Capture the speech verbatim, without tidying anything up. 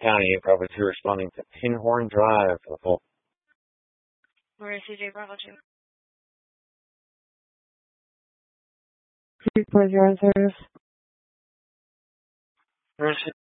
County, Bravo two responding to Pinhorn Drive. Where is C J Bravo two? three four zero zero. Where is